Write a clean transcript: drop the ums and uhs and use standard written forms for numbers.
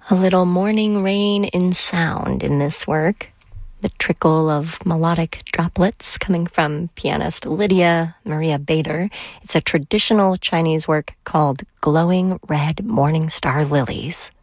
A little morning rain in sound in this work. The trickle of melodic droplets coming from pianist Lydia Maria Bader. It's a traditional Chinese work called Glowing Red Morning Star Lilies.